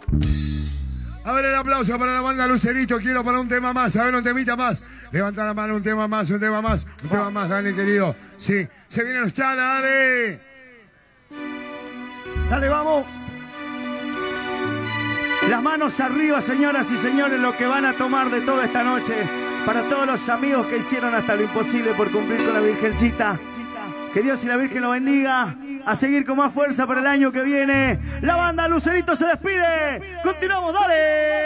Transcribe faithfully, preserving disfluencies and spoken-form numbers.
A ver el aplauso para la banda Lucerito. Quiero para un tema más. A ver, un temita más. Levanta la mano, un tema más, un tema más. Un tema más, Dani, querido. Sí, se vienen los chalas, dale. Dale, vamos. Las manos arriba, señoras y señores, lo que van a tomar de toda esta noche. Para todos los amigos que hicieron hasta lo imposible por cumplir con la Virgencita. Que Dios y la Virgen lo bendiga. A seguir con más fuerza para el año que viene. La banda Lucerito se despide. Continuamos, dale.